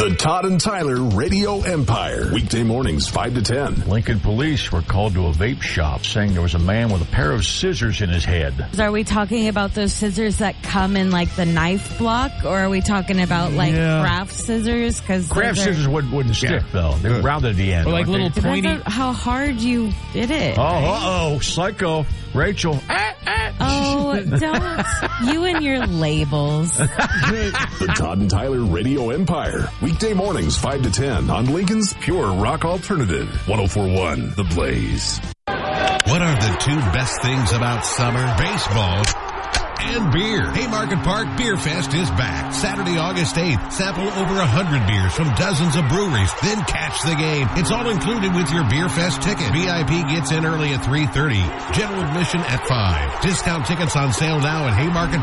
The Todd and Tyler Radio Empire. Weekday mornings 5 to 10. Lincoln police were called to a vape shop saying there was a man with a pair of scissors in his head. Are we talking about those scissors that come in like the knife block, or are we talking about like craft scissors? Because craft scissors wouldn't stick though. They're rounded at the end. Or like little pointy. Depends on how hard you did it. Oh, psycho. Rachel. Oh, don't. You and your labels. The Todd and Tyler Radio Empire. Weekday mornings 5 to 10 on Lincoln's Pure Rock Alternative. 104.1 The Blaze. What are the two best things about summer? Baseball and beer. Haymarket Park Beer Fest is back. Saturday, August 8th. Sample over 100 beers from dozens of breweries. Then catch the game. It's all included with your Beer Fest ticket. VIP gets in early at 3:30. General admission at 5. Discount tickets on sale now at Haymarket